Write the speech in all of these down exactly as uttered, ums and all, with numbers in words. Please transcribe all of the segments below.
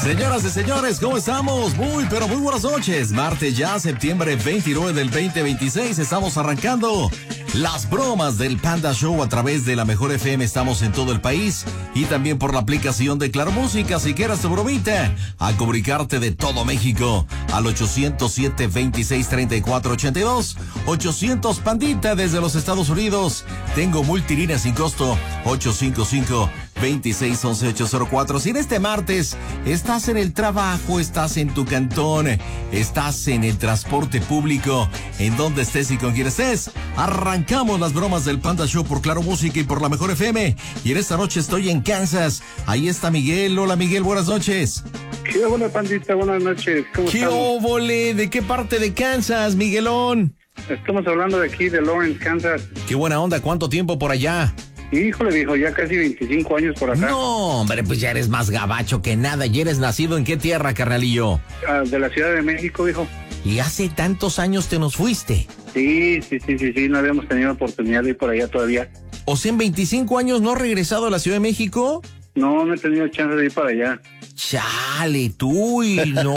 Señoras y señores, ¿cómo estamos? Muy, pero muy buenas noches. Martes ya, septiembre veintinueve del veinte veintiséis. Estamos arrancando las bromas del Panda Show a través de la Mejor F M. Estamos en todo el país y también por la aplicación de Claro Música. Si quieres tu bromita, a comunicarte de todo México al ochocientos siete, veintiséis, treinta y cuatro, ochenta y dos. ochocientos Pandita desde los Estados Unidos. Tengo multilínea sin costo. ocho cinco cinco, veintiséis, once, ocho cero cuatro. Si en este martes estás en el trabajo, estás en tu cantón, estás en el transporte público, en donde estés y con quien estés, arrancamos las bromas del Panda Show por Claro Música y por la Mejor F M. Y en esta noche estoy en Kansas. Ahí está Miguel. Hola Miguel, buenas noches. ¿Qué óvole, Pandita? Buenas noches. ¿Cómo ¿Qué óvole? ¿De qué parte de Kansas, Miguelón? Estamos hablando de aquí, de Lawrence, Kansas. Qué buena onda. ¿Cuánto tiempo por allá? Híjole, viejo, ya casi veinticinco años por acá. No, hombre, pues ya eres más gabacho que nada. ¿Y eres nacido en qué tierra, carnalillo? Ah, de la Ciudad de México, viejo. ¿Y hace tantos años te nos fuiste? Sí, sí, sí, sí, sí, no habíamos tenido oportunidad de ir por allá todavía. O sea, en veinticinco años no has regresado a la Ciudad de México. No, no he tenido chance de ir para allá. Chale, tú y no.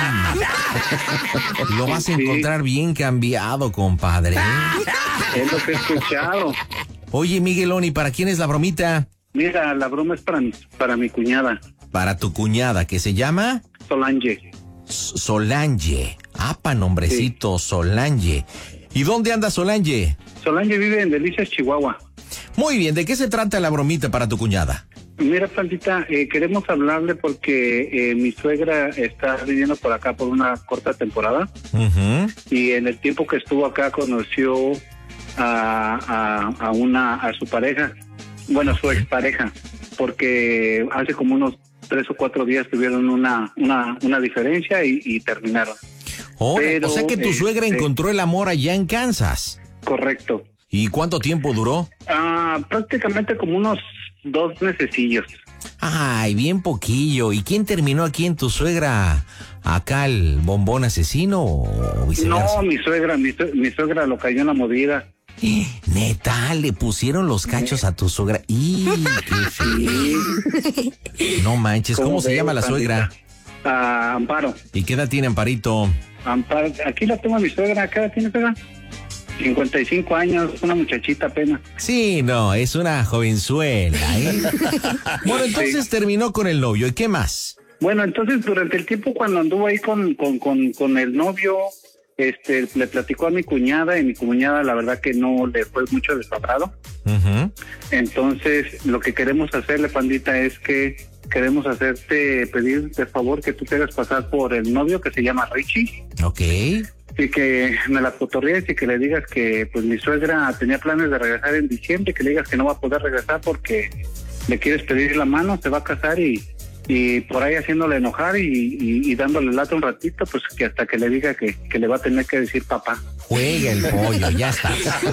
Lo vas a encontrar bien cambiado, compadre. Es lo que he escuchado. Oye, Miguelón, ¿y para quién es la bromita? Mira, la broma es para mi, para mi cuñada. Para tu cuñada, ¿que se llama? Solange. Solange. Apa, nombrecito, sí. Solange. ¿Y dónde anda Solange? Solange vive en Delicias, Chihuahua. Muy bien, ¿de qué se trata la bromita para tu cuñada? Mira, Plantita, eh, queremos hablarle porque eh, mi suegra está viviendo por acá por una corta temporada. Uh-huh. Y en el tiempo que estuvo acá conoció a, a, a una a su pareja, bueno, su expareja, porque hace como unos tres o cuatro días tuvieron una una, una diferencia y, y terminaron. Oh, Pero, o sea que tu suegra eh, encontró el amor allá en Kansas. Correcto. ¿Y cuánto tiempo duró? Ah, prácticamente como unos dos mesecillos. Ay, bien poquillo. ¿Y quién terminó aquí en tu suegra? ¿Acá el bombón asesino o viceversa? No, mi suegra, mi, mi suegra lo cayó en la movida. Neta, le pusieron los cachos a tu suegra. ¡Y qué feo! No manches, ¿cómo, ¿Cómo se llama la suegra? Uh, Amparo. ¿Y qué edad tiene Amparito? Amparo, aquí la tengo a mi suegra. ¿Qué edad tiene suegra? cincuenta y cinco años, una muchachita apenas. Sí, no, es una jovenzuela, ¿eh? Bueno, entonces sí. Terminó con el novio, ¿y qué más? Bueno, entonces durante el tiempo cuando anduvo ahí con, con, con, con el novio, este, le platicó a mi cuñada y mi cuñada la verdad que no le fue mucho desagrado. Uh-huh. Entonces, lo que queremos hacerle, Pandita, es que queremos hacerte pedir de favor que tú te hagas pasar por el novio que se llama Richie. Ok. Y que me la cotorrees y que le digas que pues mi suegra tenía planes de regresar en diciembre, que le digas que no va a poder regresar porque le quieres pedir la mano, se va a casar y, y por ahí haciéndole enojar y, y, y dándole lata un ratito, pues que hasta que le diga que, que le va a tener que decir papá. Juega el pollo, ya está.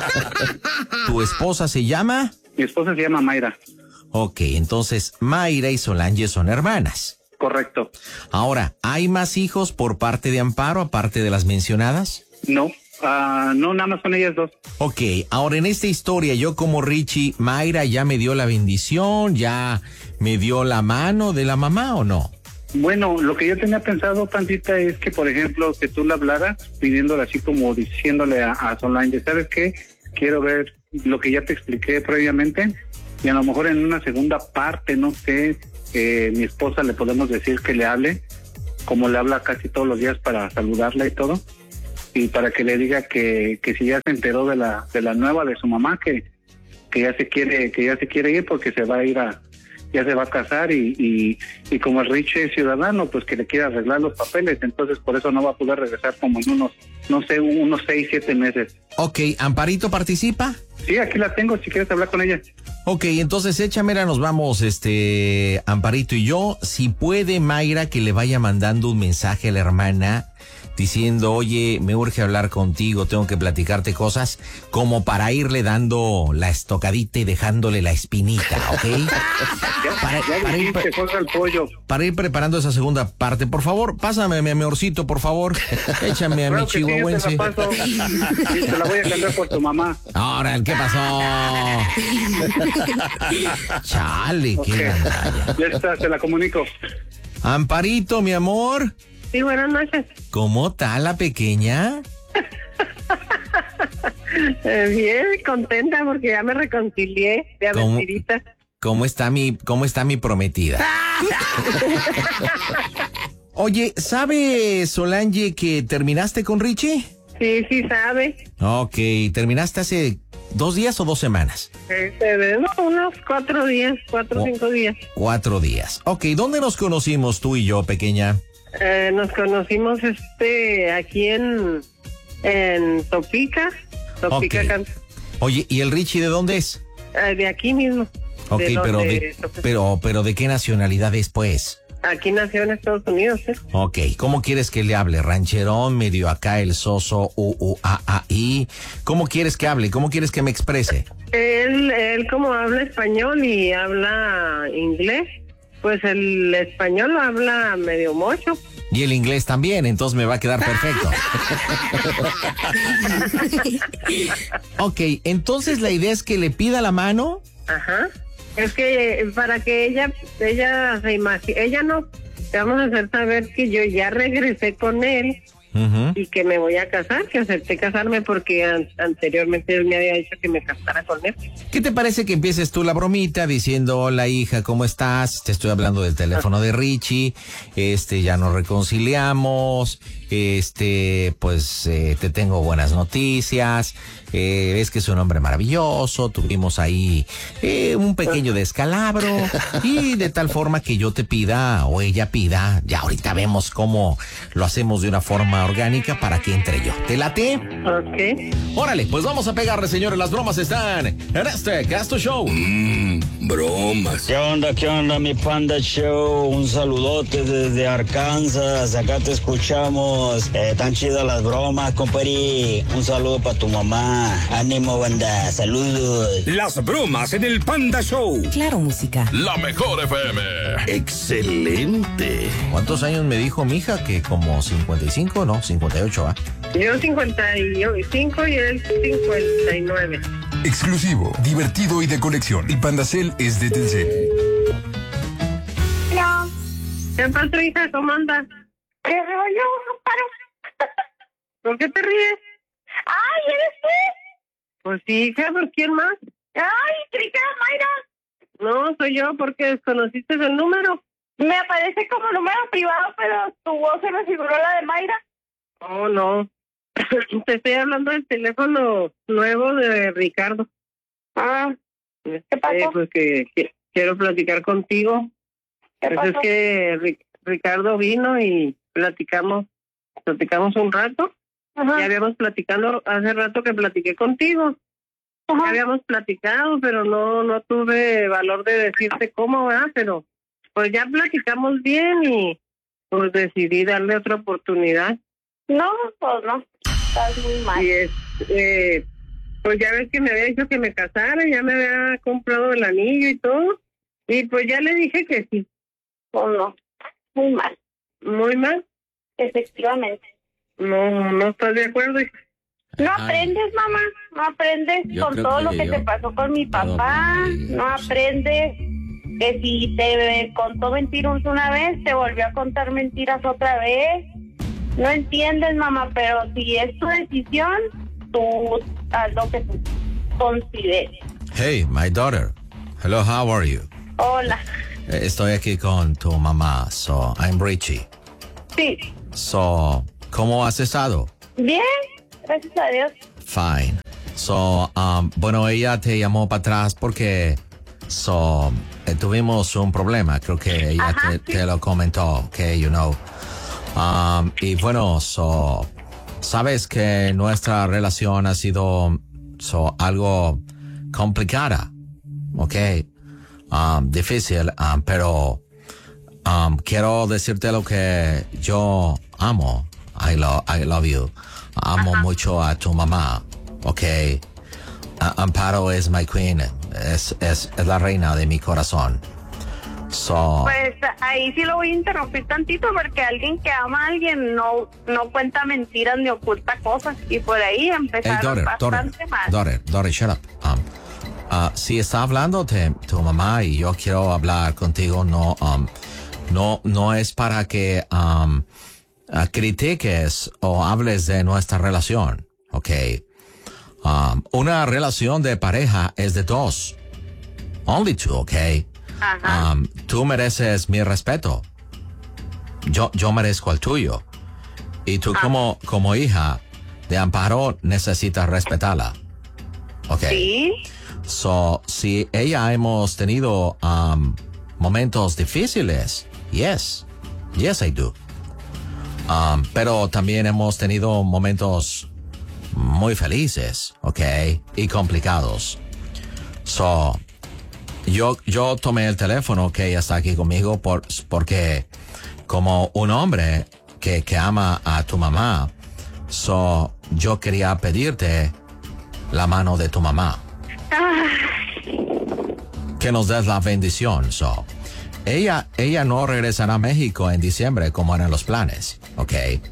¿Tu esposa se llama? Mi esposa se llama Mayra. Ok, entonces Mayra y Solange son hermanas. Correcto. Ahora, ¿hay más hijos por parte de Amparo, aparte de las mencionadas? No, uh, no, nada más son ellas dos. Ok, ahora en esta historia, yo como Richie, Mayra ya me dio la bendición, ya me dio la mano de la mamá, ¿o no? Bueno, lo que yo tenía pensado, Pandita, es que, por ejemplo, que tú le hablaras pidiéndole así como diciéndole a, a Solange, ¿sabes qué? Quiero ver lo que ya te expliqué previamente y a lo mejor en una segunda parte, no sé... Eh, mi esposa le podemos decir que le hable, como le habla casi todos los días para saludarla y todo, y para que le diga que, que si ya se enteró de la de la nueva de su mamá, que, que ya se quiere que ya se quiere ir porque se va a ir a ya se va a casar y, y, y como el Rich es ciudadano, pues que le quiere arreglar los papeles, entonces por eso no va a poder regresar como en unos, no sé, unos seis, siete meses. Ok, ¿Amparito participa? Sí, aquí la tengo, si quieres hablar con ella. Ok, entonces échamela, nos vamos, este, Amparito y yo. Si puede, Mayra, que le vaya mandando un mensaje a la hermana diciendo, oye, me urge hablar contigo, tengo que platicarte cosas, como para irle dando la estocadita y dejándole la espinita, ¿ok? Ya, para, ya para, ir, que juega el pollo. Para ir preparando esa segunda parte, por favor, pásame a mi amorcito, por favor, échame a mi chihuahuense. Sí, te la paso. Sí, te la voy a cambiar por tu mamá. Ahora, ¿qué pasó? Chale, okay. Qué gandalla. Ya está, se la comunico. Amparito, mi amor. Sí, buenas noches. ¿Cómo está la pequeña? Eh, bien, contenta porque ya me reconcilié de ¿Cómo? mentirita. ¿Cómo está mi, cómo está mi prometida? Oye, ¿sabe, Solange, que terminaste con Richie? Sí, sí sabe. Ok, ¿terminaste hace dos días o dos semanas? Este, no, unos cuatro días, cuatro o Oh. cinco días. Cuatro días. Ok, ¿dónde nos conocimos tú y yo, pequeña? Eh, nos conocimos este aquí en, en Topica. Topica, Ok. Can- Oye, ¿y el Richie de dónde es? eh, de aquí mismo. Ok, De los pero de de, Topica. pero, pero ¿de qué nacionalidad es, pues? Aquí nació en Estados Unidos, ¿eh? Ok, ¿cómo quieres que le hable? ¿Rancherón, medio acá el soso, u, u, a, a, i? ¿Cómo quieres que hable? ¿Cómo quieres que me exprese? Él, él como habla español y habla inglés, pues el español lo habla medio mocho. Y el inglés también, entonces me va a quedar perfecto. Ok, entonces la idea es que le pida la mano. Ajá. Es que eh, para que ella, ella se imagine, ella no, te vamos a hacer saber que yo ya regresé con él Ujú. y que me voy a casar, que acepté casarme porque an- anteriormente él me había dicho que me casara con él. ¿Qué te parece que empieces tú la bromita diciendo, hola hija, ¿cómo estás? Te estoy hablando del teléfono de Richie, este, ya nos reconciliamos, este, pues eh, te tengo buenas noticias, eh, es que es un hombre maravilloso, tuvimos ahí eh, un pequeño descalabro y de tal forma que yo te pida o ella pida, ya ahorita vemos cómo lo hacemos de una forma orgánica para que entre yo. ¿Te late? Ok. Órale, pues vamos a pegarle, señores. Las bromas están en este Casto Show. Mmm, bromas. ¿Qué onda, qué onda, mi Panda Show? Un saludote desde Arkansas, acá te escuchamos. Eh, tan chidas las bromas, compari. Un saludo para tu mamá. Ánimo, banda, saludos. Las bromas en el Panda Show. Claro, música. La mejor F M. Excelente. ¿Cuántos años me dijo mi hija? Que como cincuenta y cinco, no, cincuenta y ocho, ¿ah? Yo cincuenta y cinco y él cincuenta y nueve. Exclusivo, divertido y de colección. Y Pandacel es de Telcel. No. ¿Qué pasó, hija? ¿Cómo andas? ¿Qué rollo? No paro. ¿Por qué te ríes? ¡Ay, eres tú! Pues sí, hija, ¿por quién más? ¡Ay, creí que era Mayra! No, soy yo porque desconociste el número. Me aparece como número privado, pero tu voz se me figuró la de Mayra. Oh, no. Te estoy hablando del teléfono nuevo de Ricardo. Ah, ¿qué pasó? pues que, que quiero platicar contigo. ¿Qué Pues pasó? es que Ri- Ricardo vino y platicamos, platicamos un rato. Ajá. Ya habíamos platicado, hace rato que platiqué contigo. Ajá. Ya habíamos platicado, pero no no tuve valor de decirte cómo va, pero pues ya platicamos bien y pues decidí darle otra oportunidad. No, pues no. Estás muy mal. Y es, eh, pues ya ves que me había dicho que me casara, ya me había comprado el anillo y todo. Y pues ya le dije que sí. Pues no. Muy mal. Muy mal. Efectivamente. No, no estás de acuerdo. hija? No Ay. aprendes, mamá. No aprendes Yo con creo todo que lo que yo- te pasó con mi papá. No, pues, No aprendes que si te contó mentiras una vez, te volvió a contar mentiras otra vez. No entiendes, mamá, pero si es tu decisión, tú haz lo que tú consideres. Hey, my daughter. Hello, how are you? Hola. Eh, Estoy aquí con tu mamá, so I'm Richie. Sí. So, ¿cómo has estado? Bien, gracias a Dios. Fine. So, um, bueno, ella te llamó para atrás porque, so, eh, tuvimos un problema. Creo que ella Ajá, te, sí. te lo comentó, que, you know. Um, y bueno, so, sabes que nuestra relación ha sido, so, algo complicada, ¿ok? Um, difícil, um, pero, um, quiero decirte lo que yo amo. I love, I love you. Amo mucho a tu mamá, ¿ok? A- Amparo es my queen, es, es, es la reina de mi corazón. So, Pues ahí sí lo voy a interrumpir tantito porque alguien que ama a alguien no no cuenta mentiras ni oculta cosas y por ahí hey, empezaron daughter, daughter, bastante mal. daughter, daughter, shut up. Um, uh, si está hablando de tu mamá y yo quiero hablar contigo, no, um, no, no es para que um, uh, critiques o hables de nuestra relación, ¿ok? Um, una relación de pareja es de dos. Only two, ¿ok? Ajá. Um, tú mereces mi respeto. Yo, yo merezco el tuyo. Y tú Ah. como, como hija de Amparo necesitas respetarla. ¿Ok? Sí. So, si ella hemos tenido um, momentos difíciles, yes, yes I do. Um, pero también hemos tenido momentos muy felices, ¿ok? Y complicados. So, yo, yo tomé el teléfono que ella está aquí conmigo por, porque como un hombre que, que ama a tu mamá, so, yo quería pedirte la mano de tu mamá. Que nos des la bendición, so. Ella, ella no regresará a México en diciembre como eran los planes, ¿ok?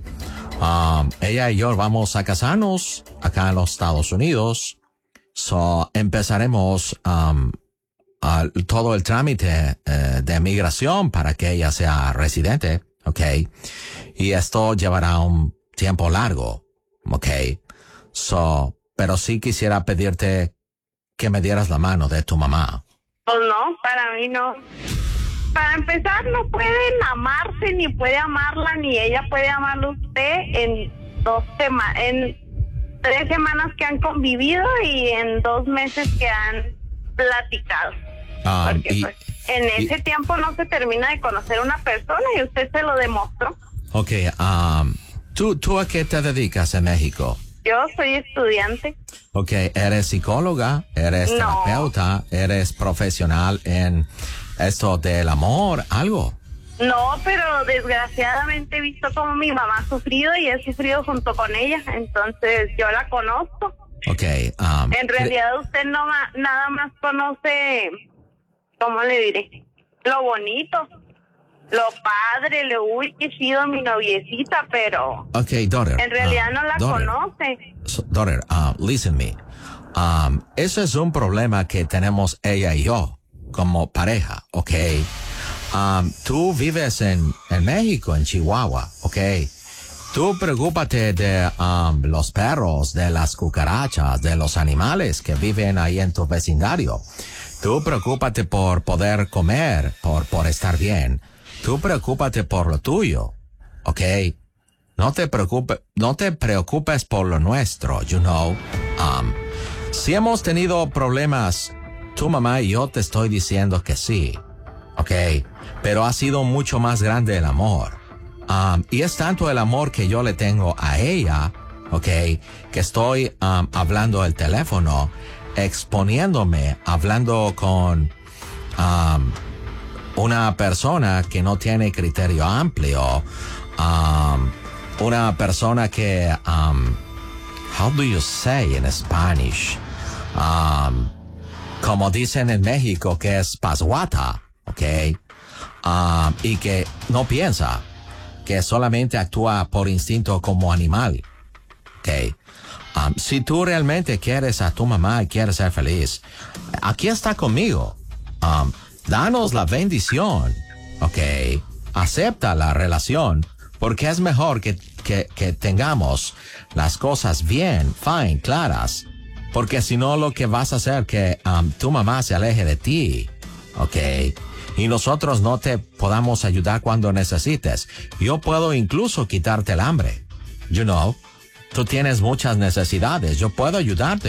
Um, ella y yo vamos a casarnos acá en los Estados Unidos, so empezaremos um, uh, todo el trámite uh, de migración para que ella sea residente, ¿ok? Y esto llevará un tiempo largo, ¿ok? So, pero sí quisiera pedirte que me dieras la mano de tu mamá. Pues no, para mí no. Para empezar, no pueden amarse, ni puede amarla, ni ella puede amarlo a usted en dos semanas, en tres semanas que han convivido y en dos meses que han platicado. Um, Porque y, pues, en y- ese tiempo no se termina de conocer una persona y usted se lo demostró. ok, um, ¿tú, ¿tú a qué te dedicas en México? Yo soy estudiante. Ok, ¿eres psicóloga? ¿Eres No. terapeuta? ¿Eres profesional en esto del amor? ¿Algo? No, pero desgraciadamente he visto cómo mi mamá ha sufrido y he sufrido junto con ella, entonces yo la conozco. Ok. Um, En realidad usted no ma- nada más conoce, ¿cómo le diré? Lo bonito, lo padre, lo uy, que he sido mi noviecita, pero Ok, daughter. en realidad um, no la daughter, conoce. so- daughter, uh, listen me. Um, eso es un problema que tenemos ella y yo como pareja, ok. Um, tú vives en, en México, en Chihuahua, ok. Tú preocúpate de um, los perros, de las cucarachas, de los animales que viven ahí en tu vecindario. Tú preocúpate por poder comer, por, por estar bien. Tú preocúpate por lo tuyo, ¿ok? No te preocupes, no te preocupes por lo nuestro, you know. Um, si hemos tenido problemas, tu mamá y yo te estoy diciendo que sí, ¿ok? Pero ha sido mucho más grande el amor. Um, y es tanto el amor que yo le tengo a ella, ¿ok? Que estoy um, hablando al teléfono, exponiéndome, hablando con um, una persona que no tiene criterio amplio, um, una persona que, um, how do you say in Spanish? Um, como dicen en México, que es pasguata, ¿ok? Um, y que no piensa, que solamente actúa por instinto como animal, ¿ok? Um, si tú realmente quieres a tu mamá y quieres ser feliz, aquí está conmigo. Um, danos la bendición, ¿ok? Acepta la relación, porque es mejor que, que, que tengamos las cosas bien, fine, claras, porque si no lo que vas a hacer que um, tu mamá se aleje de ti, ¿ok? Y nosotros no te podamos ayudar cuando necesites. Yo puedo incluso quitarte el hambre, you know. Tú tienes muchas necesidades, yo puedo ayudarte